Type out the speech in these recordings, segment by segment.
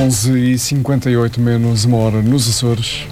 11h58 menos uma hora nos Açores.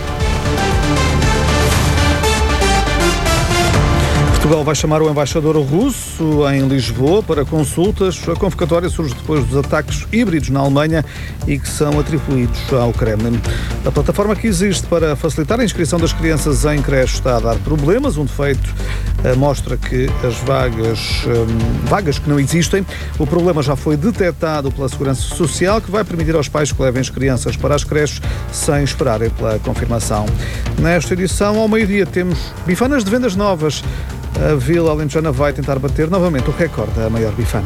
Portugal vai chamar o embaixador russo em Lisboa para consultas. A convocatória surge depois dos ataques híbridos na Alemanha e que são atribuídos ao Kremlin. A plataforma que existe para facilitar a inscrição das crianças em creche está a dar problemas. Um defeito mostra que as vagas que não existem. O problema já foi detectado pela Segurança Social, que vai permitir aos pais que levem as crianças para as creches sem esperarem pela confirmação. Nesta edição, ao meio-dia, temos bifanas de vendas novas. A Vila Alentejana vai tentar bater novamente o recorde da maior bifana.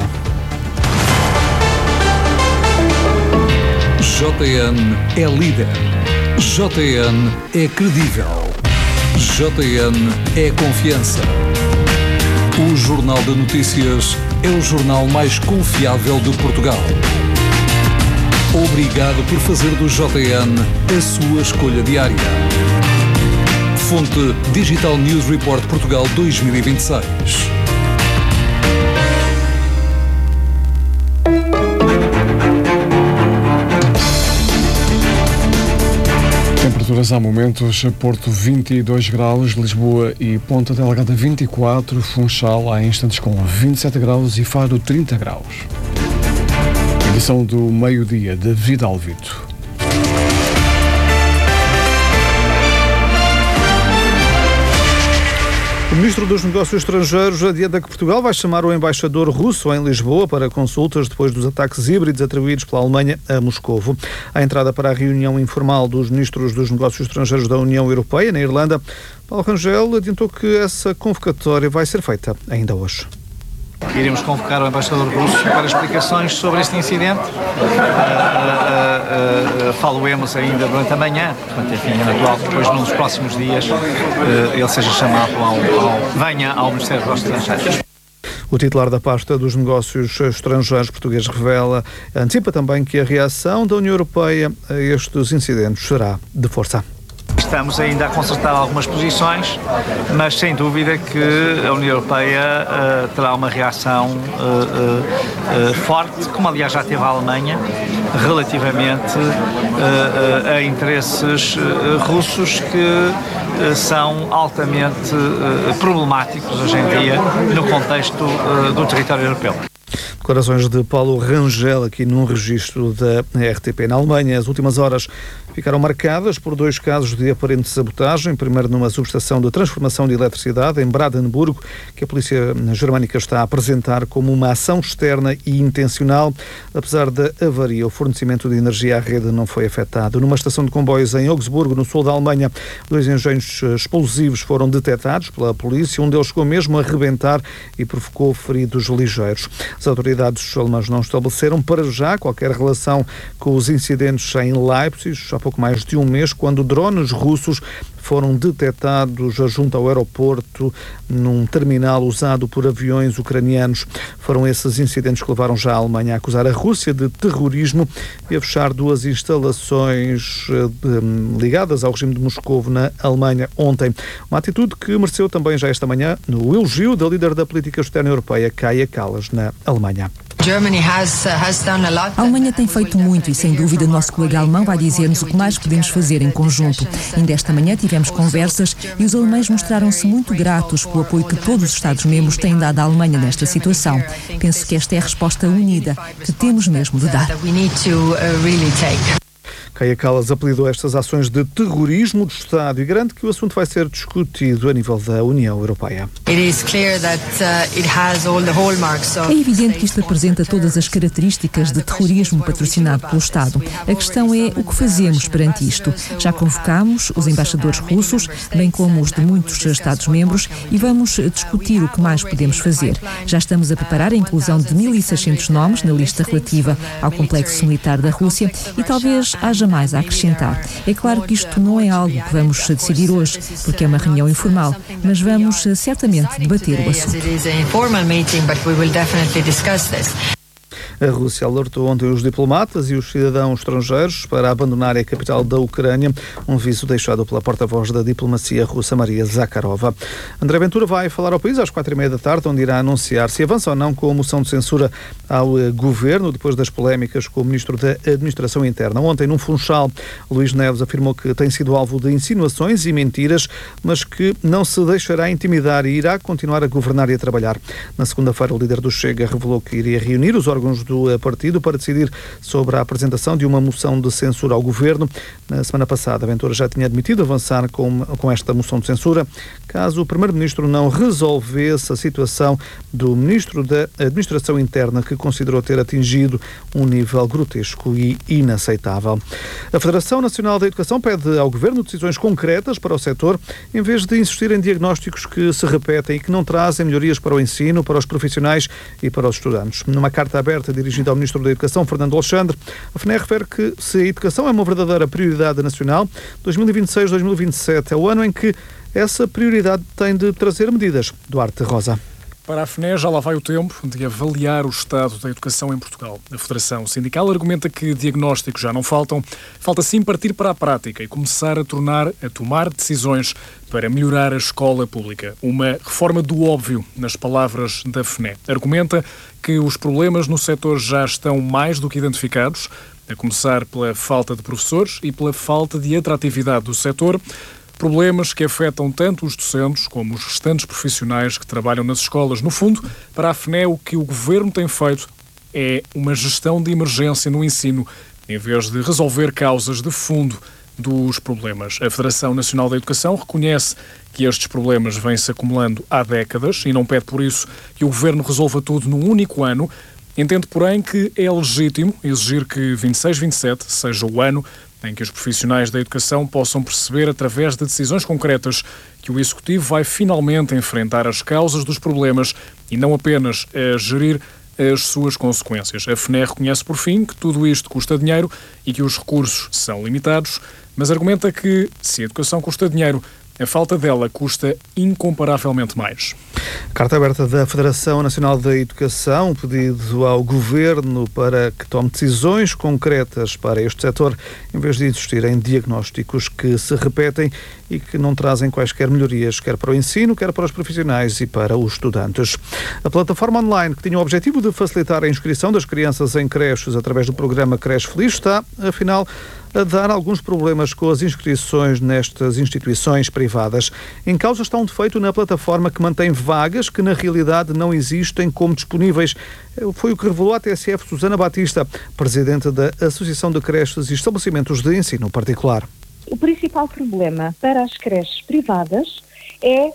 JN é líder. JN é credível. JN é confiança. O Jornal de Notícias é o jornal mais confiável de Portugal. Obrigado por fazer do JN a sua escolha diária. Fonte Digital News Report Portugal 2026. Temperaturas há momentos: Porto 22 graus, Lisboa e Ponta Delgada 24, Funchal há instantes com 27 graus e Faro 30 graus. Edição do meio-dia de David Alvito. O Ministro dos Negócios Estrangeiros adianta que Portugal vai chamar o embaixador russo em Lisboa para consultas depois dos ataques híbridos atribuídos pela Alemanha a Moscovo. A entrada para a reunião informal dos Ministros dos Negócios Estrangeiros da União Europeia, na Irlanda, Paulo Rangel adiantou que essa convocatória vai ser feita ainda hoje. Iremos convocar o embaixador russo para explicações sobre este incidente. Falo-emos ainda durante a manhã. Portanto, enfim, é natural que depois, nos próximos dias, ele seja chamado venha ao Ministério dos Negócios Estrangeiros. O titular da pasta dos negócios estrangeiros português antecipa também que a reação da União Europeia a estes incidentes será de força. Estamos ainda a consertar algumas posições, mas sem dúvida que a União Europeia terá uma reação forte, como aliás já teve a Alemanha, relativamente a interesses russos que são altamente problemáticos hoje em dia no contexto do território europeu. Declarações de Paulo Rangel aqui num registro da RTP. Na Alemanha, as últimas horas ficaram marcadas por 2 casos de aparente sabotagem. Primeiro numa subestação de transformação de eletricidade em Brandenburgo, que a polícia germânica está a apresentar como uma ação externa e intencional. Apesar da avaria, o fornecimento de energia à rede não foi afetado. Numa estação de comboios em Augsburgo, no sul da Alemanha, 2 engenhos explosivos foram detectados pela polícia. Um deles chegou mesmo a rebentar e provocou feridos ligeiros. As autoridades alemãs não estabeleceram para já qualquer relação com os incidentes em Leipzig, há pouco mais de um mês, quando drones russos foram detectados junto ao aeroporto, num terminal usado por aviões ucranianos. Foram esses incidentes que levaram já a Alemanha a acusar a Rússia de terrorismo e a fechar 2 instalações ligadas ao regime de Moscovo na Alemanha ontem. Uma atitude que mereceu também já esta manhã no elogio da líder da política externa europeia, Kaja Kallas, na Alemanha. A Alemanha tem feito muito e, sem dúvida, o nosso colega alemão vai dizer-nos o que mais podemos fazer em conjunto. Ainda esta manhã tivemos conversas e os alemães mostraram-se muito gratos pelo apoio que todos os Estados-membros têm dado à Alemanha nesta situação. Penso que esta é a resposta unida que temos mesmo de dar. Kaja Kallas apelidou estas ações de terrorismo do Estado e garante que o assunto vai ser discutido a nível da União Europeia. É evidente que isto apresenta todas as características de terrorismo patrocinado pelo Estado. A questão é o que fazemos perante isto. Já convocámos os embaixadores russos, bem como os de muitos Estados-membros, e vamos discutir o que mais podemos fazer. Já estamos a preparar a inclusão de 1.600 nomes na lista relativa ao complexo militar da Rússia e talvez haja mais a acrescentar. É claro que isto não é algo que vamos decidir hoje, porque é uma reunião informal, mas vamos certamente debater o assunto. A Rússia alertou ontem os diplomatas e os cidadãos estrangeiros para abandonarem a capital da Ucrânia, um aviso deixado pela porta-voz da diplomacia russa, Maria Zakharova. André Ventura vai falar ao país às 4h30 da tarde, onde irá anunciar se avança ou não com a moção de censura ao governo, depois das polémicas com o ministro da Administração Interna. Ontem, num Funchal, Luís Neves afirmou que tem sido alvo de insinuações e mentiras, mas que não se deixará intimidar e irá continuar a governar e a trabalhar. Na segunda-feira, o líder do Chega revelou que iria reunir os órgãos do partido para decidir sobre a apresentação de uma moção de censura ao governo. Na semana passada, Ventura já tinha admitido avançar com esta moção de censura, caso o primeiro-ministro não resolvesse a situação do ministro da Administração Interna, que considerou ter atingido um nível grotesco e inaceitável. A Federação Nacional da Educação pede ao governo decisões concretas para o setor, em vez de insistir em diagnósticos que se repetem e que não trazem melhorias para o ensino, para os profissionais e para os estudantes. Numa carta aberta dirigida ao Ministro da Educação, Fernando Alexandre, a FNE refere que se a educação é uma verdadeira prioridade nacional, 2026-2027 é o ano em que essa prioridade tem de trazer medidas. Duarte Rosa. Para a FNE, já lá vai o tempo de avaliar o estado da educação em Portugal. A Federação Sindical argumenta que diagnósticos já não faltam. Falta sim partir para a prática e começar a tomar decisões para melhorar a escola pública. Uma reforma do óbvio, nas palavras da FNE. Argumenta que os problemas no setor já estão mais do que identificados, a começar pela falta de professores e pela falta de atratividade do setor. Problemas que afetam tanto os docentes como os restantes profissionais que trabalham nas escolas. No fundo, para a FNE, o que o Governo tem feito é uma gestão de emergência no ensino, em vez de resolver causas de fundo dos problemas. A Federação Nacional da Educação reconhece que estes problemas vêm-se acumulando há décadas e não pede por isso que o Governo resolva tudo num único ano. Entende, porém, que é legítimo exigir que 26-27 seja o ano em que os profissionais da educação possam perceber, através de decisões concretas, que o Executivo vai finalmente enfrentar as causas dos problemas e não apenas a gerir as suas consequências. A FNE reconhece, por fim, que tudo isto custa dinheiro e que os recursos são limitados, mas argumenta que, se a educação custa dinheiro, a falta dela custa incomparavelmente mais. Carta aberta da Federação Nacional da Educação, pedido ao Governo para que tome decisões concretas para este setor, em vez de insistir em diagnósticos que se repetem e que não trazem quaisquer melhorias, quer para o ensino, quer para os profissionais e para os estudantes. A plataforma online, que tinha o objetivo de facilitar a inscrição das crianças em creches através do programa Creche Feliz, está, afinal, a dar alguns problemas com as inscrições nestas instituições privadas. Em causa está um defeito na plataforma que mantém vagas que na realidade não existem como disponíveis. Foi o que revelou a TSF Susana Batista, presidente da Associação de Creches e Estabelecimentos de Ensino Particular. O principal problema para as creches privadas é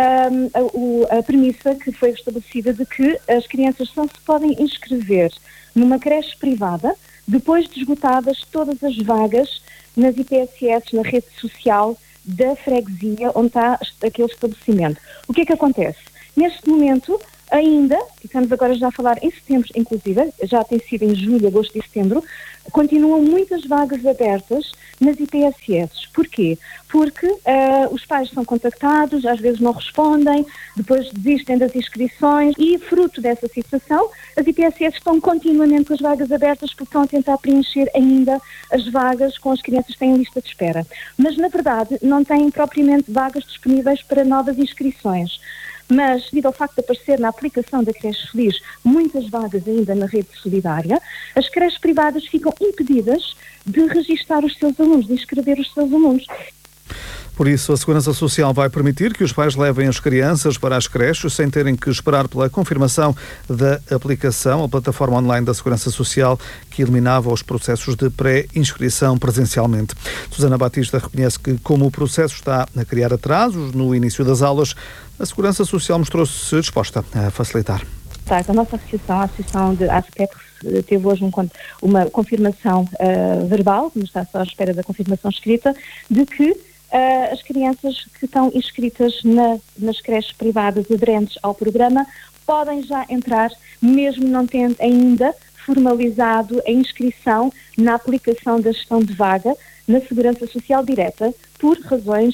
a premissa que foi estabelecida de que as crianças só se podem inscrever numa creche privada depois de esgotadas todas as vagas nas IPSS, na rede social da freguesia onde está aquele estabelecimento. O que é que acontece? Neste momento, ainda, estamos agora já a falar em setembro, inclusive, já tem sido em julho, agosto e setembro, continuam muitas vagas abertas nas IPSS. Porquê? Porque os pais são contactados, às vezes não respondem, depois desistem das inscrições e, fruto dessa situação, as IPSS estão continuamente com as vagas abertas porque estão a tentar preencher ainda as vagas com as crianças que têm lista de espera. Mas, na verdade, não têm propriamente vagas disponíveis para novas inscrições. Mas, devido ao facto de aparecer na aplicação da Creche Feliz muitas vagas ainda na rede solidária, as creches privadas ficam impedidas de registar os seus alunos, de inscrever os seus alunos. Por isso, a Segurança Social vai permitir que os pais levem as crianças para as creches sem terem que esperar pela confirmação da aplicação, a plataforma online da Segurança Social, que eliminava os processos de pré-inscrição presencialmente. Susana Batista reconhece que, como o processo está a criar atrasos no início das aulas, a Segurança Social mostrou-se disposta a facilitar. A nossa associação, a Associação de ASPEC, teve hoje uma confirmação verbal, como está só à espera da confirmação escrita, de que as crianças que estão inscritas nas creches privadas aderentes ao programa podem já entrar, mesmo não tendo ainda formalizado a inscrição na aplicação da gestão de vaga na Segurança Social Direta, por razões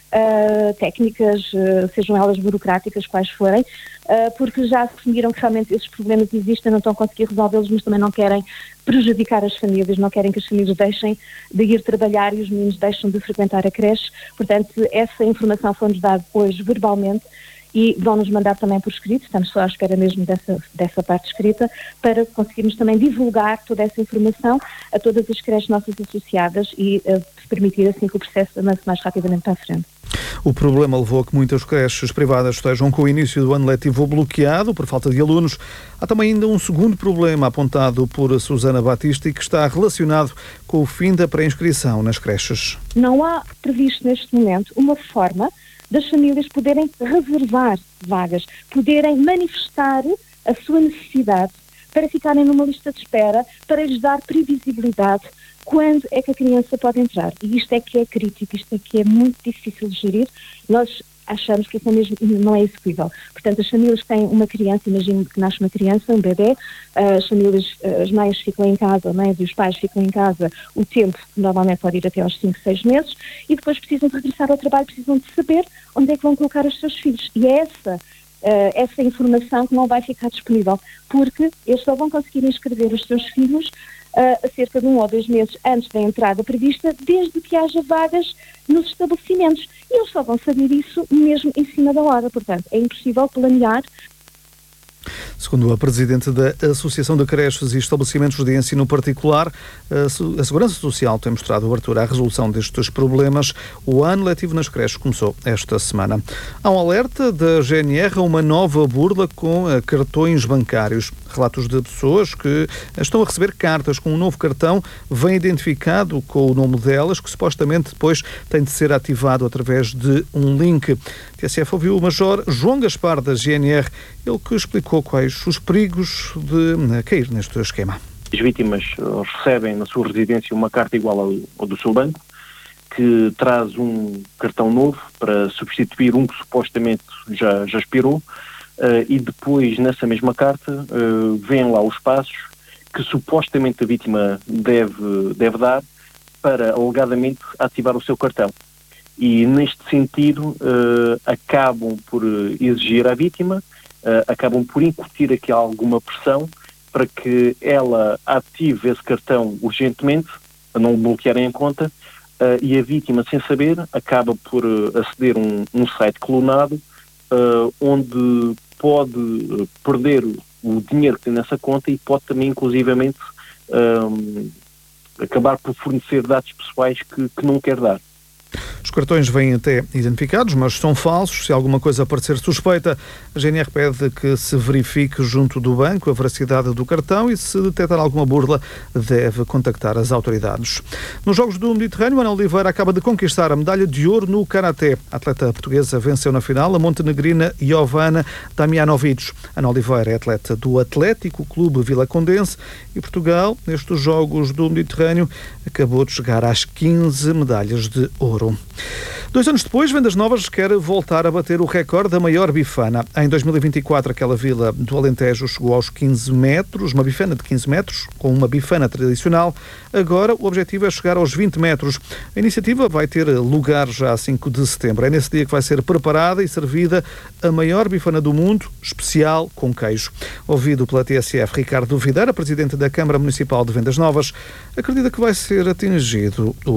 técnicas, sejam elas burocráticas, quais forem, porque já assumiram que realmente esses problemas existem, não estão a conseguir resolvê-los, mas também não querem prejudicar as famílias, não querem que as famílias deixem de ir trabalhar e os meninos deixem de frequentar a creche. Portanto, essa informação foi-nos dada hoje verbalmente e vão-nos mandar também por escrito, estamos só à espera mesmo dessa parte escrita, para conseguirmos também divulgar toda essa informação a todas as creches nossas associadas e permitir assim que o processo avance mais rapidamente para a frente. O problema levou a que muitas creches privadas estejam com o início do ano letivo bloqueado por falta de alunos. Há também ainda um segundo problema apontado por Susana Batista e que está relacionado com o fim da pré-inscrição nas creches. Não há previsto neste momento uma forma das famílias poderem reservar vagas, poderem manifestar a sua necessidade para ficarem numa lista de espera, para lhes dar previsibilidade quando é que a criança pode entrar. E isto é que é crítico, isto é que é muito difícil de gerir. Nós achamos que isso mesmo não é execuível. Portanto, as famílias que têm uma criança, imagino que nasce uma criança, um bebê, as mães ficam em casa, mães e os pais ficam em casa o tempo que normalmente pode ir até aos 5, 6 meses, e depois precisam de regressar ao trabalho, precisam de saber onde é que vão colocar os seus filhos. E é essa informação que não vai ficar disponível, porque eles só vão conseguir inscrever os seus filhos a cerca de 1 ou 2 meses antes da entrada prevista, desde que haja vagas nos estabelecimentos. E eles só vão saber isso mesmo em cima da hora. Portanto, é impossível planear. Segundo a Presidente da Associação de Creches e Estabelecimentos de Ensino Particular, a Segurança Social tem mostrado abertura à resolução destes problemas. O ano letivo nas creches começou esta semana. Há um alerta da GNR a uma nova burla com cartões bancários. Relatos de pessoas que estão a receber cartas com um novo cartão, vem identificado com o nome delas, que supostamente depois tem de ser ativado através de um link. TSF ouviu o Major João Gaspar da GNR, ele que explicou quais os perigos de cair neste esquema. As vítimas recebem na sua residência uma carta igual ao do seu banco, que traz um cartão novo para substituir um que supostamente já expirou, e depois nessa mesma carta vêm lá os passos que supostamente a vítima deve dar para alegadamente ativar o seu cartão. E neste sentido acabam por exigir à vítima, acabam por incutir aqui alguma pressão para que ela ative esse cartão urgentemente, para não o bloquearem a conta, e a vítima, sem saber, acaba por aceder a um site clonado, onde pode perder o dinheiro que tem nessa conta e pode também, inclusivamente, acabar por fornecer dados pessoais que não quer dar. Os cartões vêm até identificados, mas são falsos. Se alguma coisa parecer suspeita, a GNR pede que se verifique junto do banco a veracidade do cartão e, se detectar alguma burla, deve contactar as autoridades. Nos Jogos do Mediterrâneo, Ana Oliveira acaba de conquistar a medalha de ouro no karaté. A atleta portuguesa venceu na final a montenegrina Jovana Damjanovic. Ana Oliveira é atleta do Atlético Clube Vilacondense e Portugal, nestes Jogos do Mediterrâneo, acabou de chegar às 15 medalhas de ouro. 2 anos depois, Vendas Novas quer voltar a bater o recorde da maior bifana. Em 2024, aquela vila do Alentejo chegou aos 15 metros, uma bifana de 15 metros, com uma bifana tradicional. Agora, o objetivo é chegar aos 20 metros. A iniciativa vai ter lugar já a 5 de setembro. É nesse dia que vai ser preparada e servida a maior bifana do mundo, especial com queijo. Ouvido pela TSF, Ricardo Videira, presidente da Câmara Municipal de Vendas Novas, acredita que vai ser atingido o